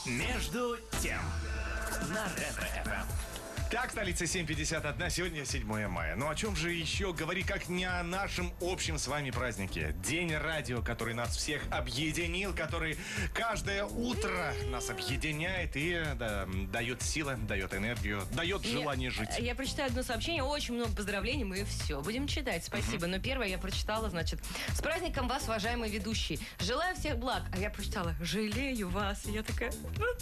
Между тем на Ретро-ФМ. Так, столица 7:51, сегодня 7 мая. Ну о чем же еще говорить, как не о нашем общем с вами празднике? День радио, который нас всех объединил, который каждое утро нас объединяет и дает силы, дает энергию, дает желание жить. Я прочитаю одно сообщение, очень много поздравлений, мы все будем читать, спасибо. Но первое я прочитала, значит, с праздником вас, уважаемый ведущий. Желаю всех благ. А я прочитала, жалею вас. И я такая,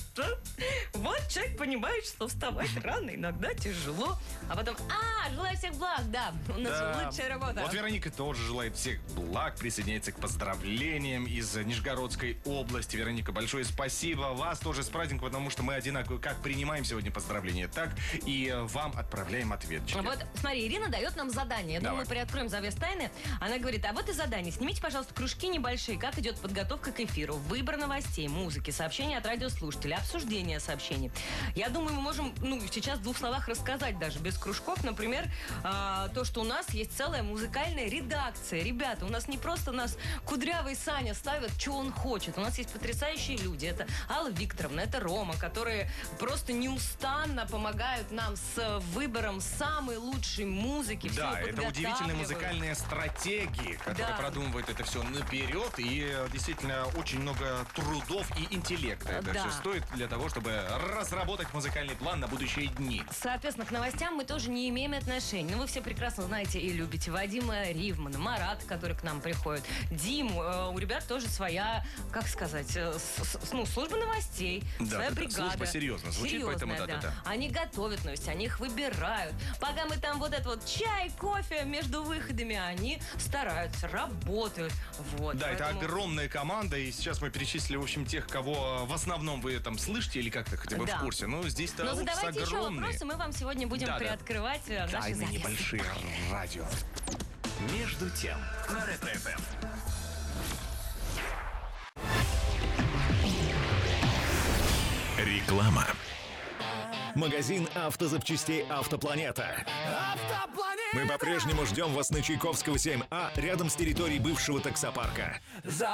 вот человек понимает, что вставать рано иногда тяжело. А потом, желаю всех благ, да, у нас лучшая работа. Вот Вероника тоже желает всех благ, присоединяется к поздравлениям из Нижегородской области. Вероника, большое спасибо. Вас тоже с праздником, потому что мы одинаково как принимаем сегодня поздравления, так и вам отправляем ответчики. Вот, смотри, Ирина дает нам задание. Я думаю, мы приоткроем завес тайны. Она говорит, а вот и задание. Снимите, пожалуйста, кружки небольшие. Как идет подготовка к эфиру? Выбор новостей, музыки, сообщения от радиослушателей, обсуждение сообщений. Я думаю, мы можем, сейчас в двух словах рассказать даже без кружков. Например, то, что у нас есть целая музыкальная редакция. Ребята, у нас не просто нас кудрявый Саня ставит, что он хочет. У нас есть потрясающие люди. Это Алла Викторовна, это Рома, которые просто неустанно помогают нам с выбором самой лучшей музыки. Да, это удивительные музыкальные стратегии, которые продумывают это все наперед. И действительно очень много трудов и интеллекта это все стоит для того, чтобы разработать музыкальный план на будущие дни. Соответственно, к новостям мы тоже не имеем отношения. Вы все прекрасно знаете и любите Вадима Ривмана, Марат, который к нам приходит, Диму. У ребят тоже своя, как сказать, служба новостей, своя бригада. Служба серьезно звучит, поэтому да. Они готовят новости, они их выбирают. Пока мы там чай, кофе между выходами, они стараются, работают. Вот, да, поэтому... это огромная команда, и сейчас мы перечислили, в общем, тех, кого в основном вы там слышите или как-то хотя бы в курсе. Но здесь-то офис огромный. Задавайте еще вопросы, мы вам сегодня будем приоткрывать наши тайны небольшие радио. Между тем на Ретро-ФМ. Реклама. Магазин автозапчастей «Автопланета». Мы по-прежнему ждем вас на Чайковского, 7А, рядом с территорией бывшего таксопарка.